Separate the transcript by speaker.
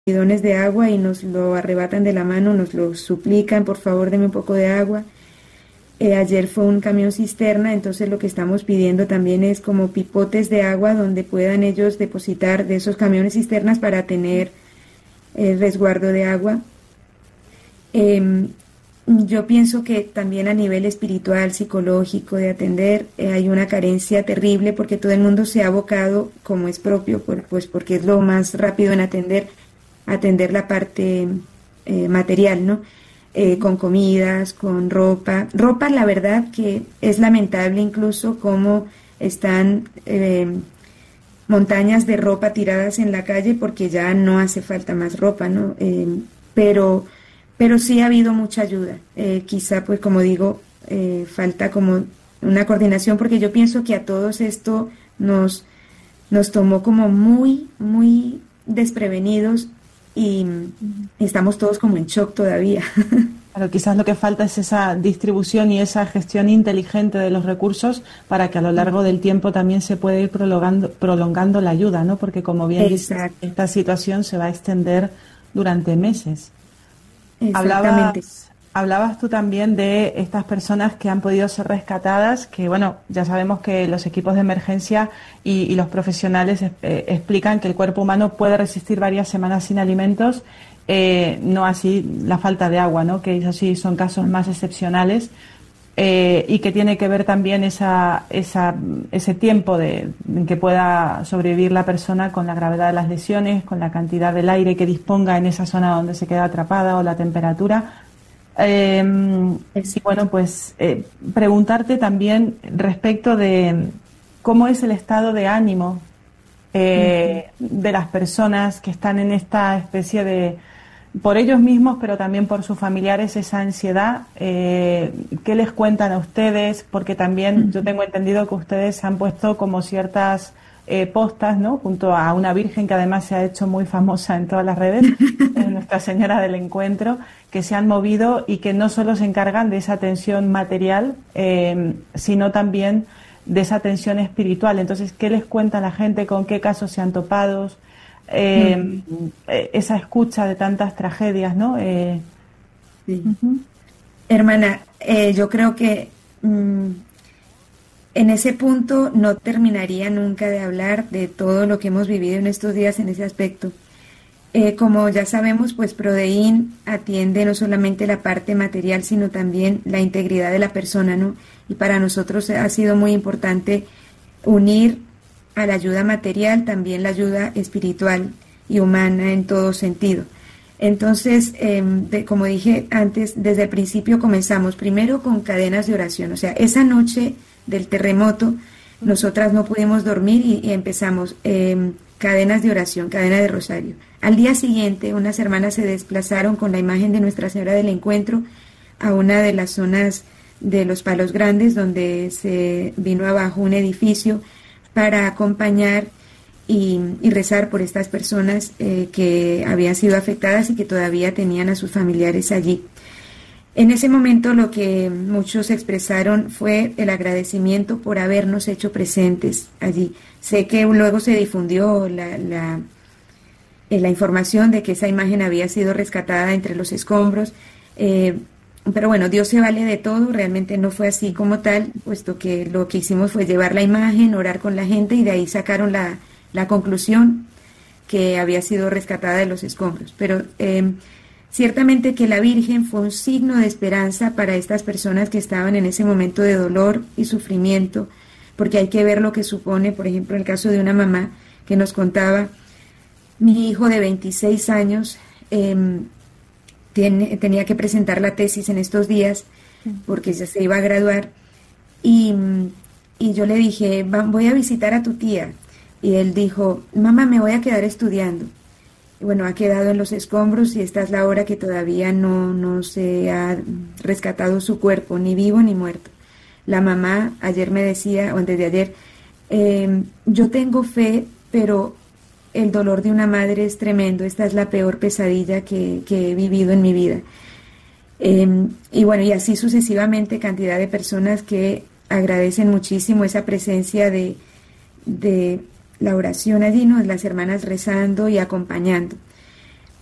Speaker 1: bidones de agua y nos lo arrebatan de la mano, nos lo suplican, por favor, deme un poco de agua. Ayer fue un camión cisterna, entonces lo que estamos pidiendo también es como pipotes de agua donde puedan ellos depositar de esos camiones cisternas para tener resguardo de agua. Eh, yo pienso que también a nivel espiritual, psicológico, de atender, hay una carencia terrible porque todo el mundo se ha abocado, como es propio, pues porque es lo más rápido en atender la parte material, ¿no? Con comidas, con ropa. Ropa, la verdad que es lamentable incluso cómo están montañas de ropa tiradas en la calle porque ya no hace falta más ropa, ¿no? Pero, pero sí ha habido mucha ayuda. Quizá, pues como digo, falta como una coordinación porque yo pienso que a todos esto nos tomó como muy, muy desprevenidos y estamos todos como en shock todavía.
Speaker 2: Claro, quizás lo que falta es esa distribución y esa gestión inteligente de los recursos para que a lo largo del tiempo también se pueda ir prolongando la ayuda, ¿no? Porque como bien dices,
Speaker 1: Exacto,
Speaker 2: esta situación se va a extender durante meses.
Speaker 1: exactamente.
Speaker 2: Hablabas tú también de estas personas que han podido ser rescatadas, que bueno, ya sabemos que los equipos de emergencia y los profesionales explican que el cuerpo humano puede resistir varias semanas sin alimentos, no así la falta de agua, ¿no? Que eso sí son casos más excepcionales, y que tiene que ver también ese tiempo en que pueda sobrevivir la persona con la gravedad de las lesiones, con la cantidad del aire que disponga en esa zona donde se queda atrapada o la temperatura. Y bueno, pues preguntarte también respecto de cómo es el estado de ánimo de las personas que están en esta especie de, por ellos mismos, pero también por sus familiares, esa ansiedad. ¿Qué les cuentan a ustedes? Porque también yo tengo entendido que ustedes han puesto como ciertas postas, ¿no? Junto a una virgen que además se ha hecho muy famosa en todas las redes, Nuestra Señora del Encuentro, que se han movido y que no solo se encargan de esa atención material, sino también de esa atención espiritual. Entonces, ¿qué les cuenta la gente? ¿Con qué casos se han topado? Esa escucha de tantas tragedias, ¿no?
Speaker 1: Sí.
Speaker 2: Uh-huh.
Speaker 1: Hermana, yo creo que en ese punto no terminaría nunca de hablar de todo lo que hemos vivido en estos días en ese aspecto. Como ya sabemos, pues Prodeín atiende no solamente la parte material, sino también la integridad de la persona, ¿no? Y para nosotros ha sido muy importante unir a la ayuda material también la ayuda espiritual y humana en todo sentido. Entonces, como dije antes, desde el principio comenzamos primero con cadenas de oración, o sea, esa noche del terremoto nosotras no pudimos dormir y empezamos cadenas de oración, cadena de rosario. Al día siguiente, unas hermanas se desplazaron con la imagen de Nuestra Señora del Encuentro a una de las zonas de los Palos Grandes, donde se vino abajo un edificio para acompañar y rezar por estas personas que habían sido afectadas y que todavía tenían a sus familiares allí. En ese momento lo que muchos expresaron fue el agradecimiento por habernos hecho presentes allí. Sé que luego se difundió la información de que esa imagen había sido rescatada entre los escombros, pero bueno, Dios se vale de todo, realmente no fue así como tal, puesto que lo que hicimos fue llevar la imagen, orar con la gente y de ahí sacaron la conclusión que había sido rescatada de los escombros. Pero ciertamente que la Virgen fue un signo de esperanza para estas personas que estaban en ese momento de dolor y sufrimiento, porque hay que ver lo que supone, por ejemplo, el caso de una mamá que nos contaba: mi hijo de 26 años tenía que presentar la tesis en estos días porque ya se iba a graduar y, y yo le dije, voy a visitar a tu tía. Y él dijo, mamá, me voy a quedar estudiando. Y bueno, ha quedado en los escombros y esta es la hora que todavía no se ha rescatado su cuerpo, ni vivo ni muerto. La mamá ayer me decía, o antes de ayer, yo tengo fe, pero el dolor de una madre es tremendo. Esta es la peor pesadilla que he vivido en mi vida. Y bueno, y así sucesivamente, cantidad de personas que agradecen muchísimo esa presencia de la oración allí, ¿no? Las hermanas rezando y acompañando.